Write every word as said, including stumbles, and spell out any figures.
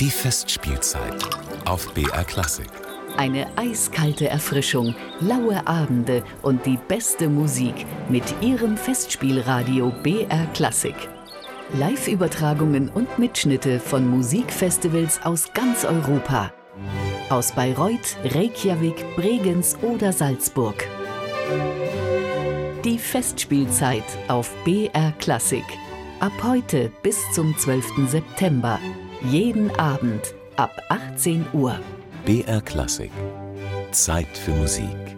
Die Festspielzeit auf B R Klassik. Eine eiskalte Erfrischung, laue Abende und die beste Musik mit Ihrem Festspielradio B R Klassik. Live-Übertragungen und Mitschnitte von Musikfestivals aus ganz Europa. Aus Bayreuth, Reykjavik, Bregenz oder Salzburg. Die Festspielzeit auf B R Klassik. Ab heute bis zum zwölften September. Jeden Abend ab achtzehn Uhr. B R Klassik. Zeit für Musik.